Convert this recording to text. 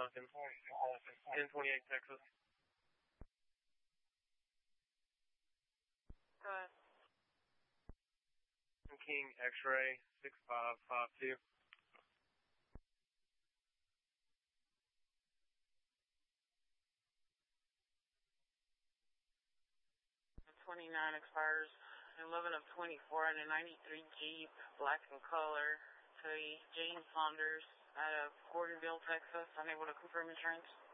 Lincoln. 1028 Texas. Go ahead. King X-ray 6552. 29 expires 11 of 24 in a 93 Jeep, black in color, to Jane Saunders out of Gordonville, Texas. Unable to confirm insurance.